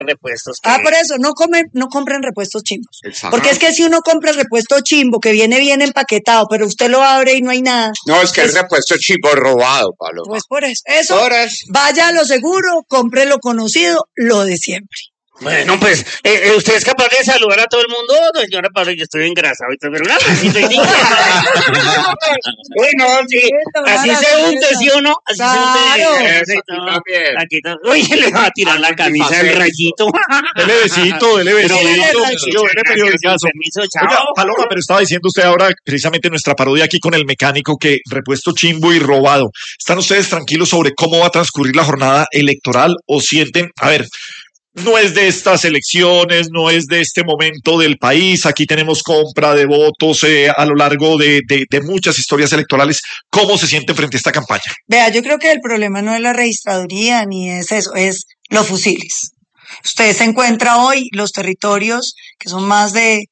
repuestos. Por eso, no compren repuestos chimbos. Exacto. Porque es que si uno compra el repuesto chimbo, que viene bien empaquetado, pero usted lo abre y no hay nada. No, es que el repuesto chimbo robado, Paloma. Pues por eso. Vaya a lo seguro, compre lo conocido, lo de siempre. Bueno, pues, ¿usted es capaz de saludar a todo el mundo? No, señora Pablo, yo estoy engrasado, pero un abracito y bueno, sí, así se hunde, ¿sí o no? Así se hunde. Aquí también. Uy, le va a tirar la camisa del rayito. Dele besito. Oiga, Paloma, pero estaba diciendo usted ahora, precisamente nuestra parodia aquí con el mecánico, que repuesto chimbo y robado. ¿Están ustedes tranquilos sobre cómo va a transcurrir la jornada electoral o sienten, a ver, no es de estas elecciones, no es de este momento del país, aquí tenemos compra de votos a lo largo de muchas historias electorales, ¿cómo se sienten frente a esta campaña? Vea, yo creo que el problema no es la registraduría ni es eso, es los fusiles. Usted se encuentra hoy los territorios, que son más de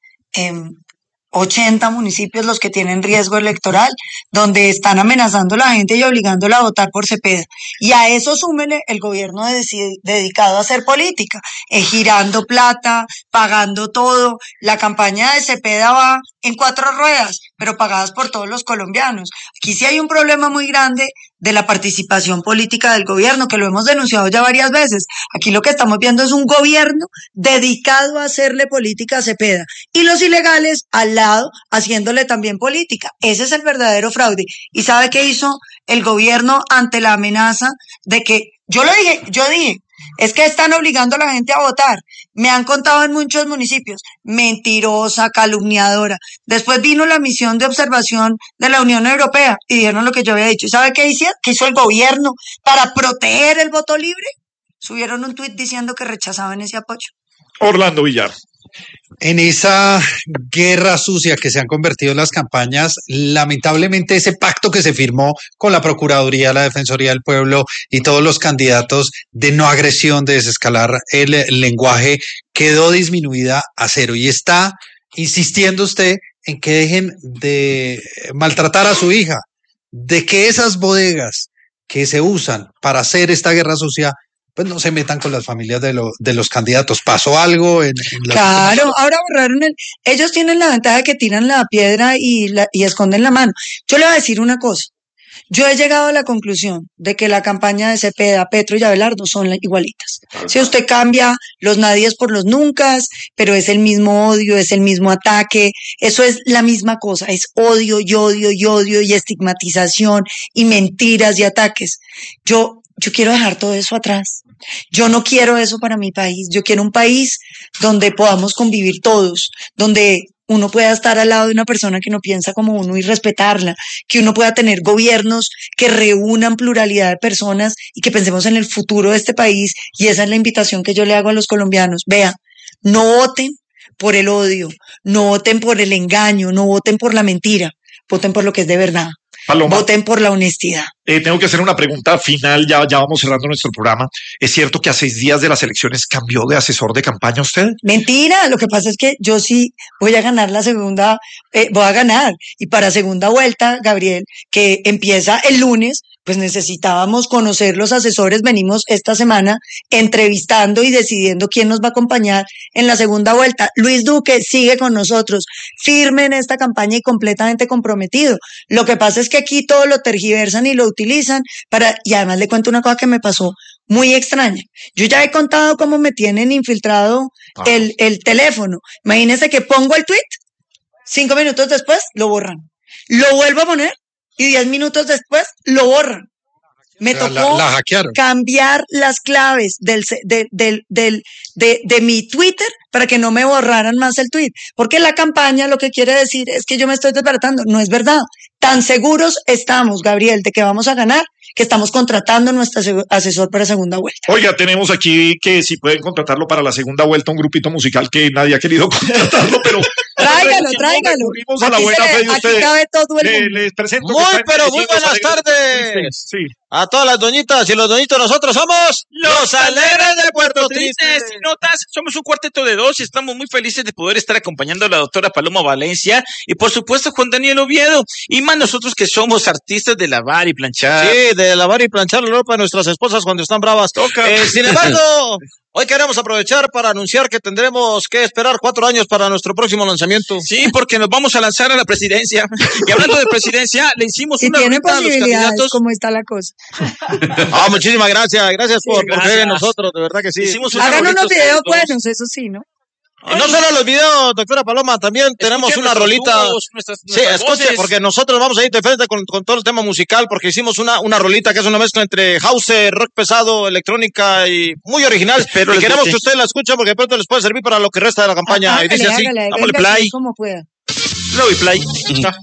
80 municipios los que tienen riesgo electoral, donde están amenazando a la gente y obligándola a votar por Cepeda. Y a eso súmele el gobierno dedicado a hacer política, girando plata, pagando todo. La campaña de Cepeda va en 4 ruedas, pero pagadas por todos los colombianos. Aquí sí hay un problema muy grande de la participación política del gobierno, que lo hemos denunciado ya varias veces. Aquí lo que estamos viendo es un gobierno dedicado a hacerle política a Cepeda y los ilegales al lado haciéndole también política. Ese es el verdadero fraude. ¿Y sabe qué hizo el gobierno ante la amenaza de que, yo dije, es que están obligando a la gente a votar? Me han contado en muchos municipios, mentirosa, calumniadora. Después vino la misión de observación de la Unión Europea y dijeron lo que yo había dicho. ¿Y sabe qué hizo el gobierno para proteger el voto libre? Subieron un tuit diciendo que rechazaban ese apoyo. Orlando Villar. En esa guerra sucia que se han convertido las campañas, lamentablemente ese pacto que se firmó con la Procuraduría, la Defensoría del Pueblo y todos los candidatos de no agresión, de desescalar el lenguaje, quedó disminuida a 0. Y está insistiendo usted en que dejen de maltratar a su hija, de que esas bodegas que se usan para hacer esta guerra sucia pues no se metan con las familias de los candidatos. ¿Pasó algo en la... Claro, ahora borraron ellos tienen la ventaja de que tiran la piedra y esconden la mano. Yo le voy a decir una cosa. Yo he llegado a la conclusión de que la campaña de Cepeda, Petro y Abelardo son igualitas. Si usted cambia los nadies por los nuncas, pero es el mismo odio, es el mismo ataque, eso es la misma cosa, es odio y odio y odio y estigmatización y mentiras y ataques. Yo quiero dejar todo eso atrás. Yo no quiero eso para mi país. Yo quiero un país donde podamos convivir todos, donde uno pueda estar al lado de una persona que no piensa como uno y respetarla, que uno pueda tener gobiernos que reúnan pluralidad de personas y que pensemos en el futuro de este país. Y esa es la invitación que yo le hago a los colombianos. Vea, no voten por el odio, no voten por el engaño, no voten por la mentira, voten por lo que es de verdad. Paloma, voten por la honestidad. Tengo que hacer una pregunta final, ya vamos cerrando nuestro programa. ¿Es cierto que a 6 días de las elecciones cambió de asesor de campaña usted? Mentira, lo que pasa es que yo sí voy a ganar voy a ganar. Y para segunda vuelta, Gabriel, que empieza el lunes, pues necesitábamos conocer los asesores. Venimos esta semana entrevistando y decidiendo quién nos va a acompañar en la segunda vuelta. Luis Duque sigue con nosotros, firme en esta campaña y completamente comprometido. Lo que pasa es que aquí todo lo tergiversan y lo utilizan y además le cuento una cosa que me pasó muy extraña. Yo ya he contado cómo me tienen infiltrado el teléfono. Imagínense que pongo el tweet, 5 minutos después lo borran. Lo vuelvo a poner y 10 minutos después lo borran. Me tocó cambiar las claves de mi Twitter para que no me borraran más el tweet. Porque la campaña lo que quiere decir es que yo me estoy desbaratando. No es verdad. Tan seguros estamos, Gabriel, de que vamos a ganar, que estamos contratando a nuestro asesor para segunda vuelta. Oiga, tenemos aquí que si pueden contratarlo para la segunda vuelta, un grupito musical que nadie ha querido contratarlo, pero... Tráigalo. A la buena fe de ustedes. Aquí cabe todo el mundo. Les presento muy buenas tardes. Sí. A todas las doñitas y los doñitos, nosotros somos los Alegres de Puerto Tristes. Y notas, somos un cuarteto de 2 y estamos muy felices de poder estar acompañando a la doctora Paloma Valencia y por supuesto Juan Daniel Oviedo. Y más nosotros que somos artistas de lavar y planchar. Sí, de lavar y planchar la ropa de nuestras esposas cuando están bravas. Toca. Sin embargo, Hoy queremos aprovechar para anunciar que tendremos que esperar 4 años para nuestro próximo lanzamiento. Sí, porque nos vamos a lanzar a la presidencia. Y hablando de presidencia, le hicimos Si una tiene ruta a los posibilidades, candidatos. ¿cómo está la cosa? Muchísimas gracias. Gracias por gracias. creer en nosotros, de verdad que sí. Hicimos una Hagan rolita unos videos ustedes dos. buenos, eso sí, ¿no? Y no solo los videos, doctora Paloma, también tenemos Escuchen una nuestros rolita. dúos, nuestras Sí, escuche, voces. porque nosotros vamos a ir de frente con todo el tema musical, porque hicimos una rolita que es una mezcla entre house, rock pesado, electrónica y muy original. Pero y les queremos guste. que ustedes la escuchen porque de pronto les puede servir para lo que resta de la campaña. Y dice así. Hágale, dámosle venga, play. como pueda. Lo y play.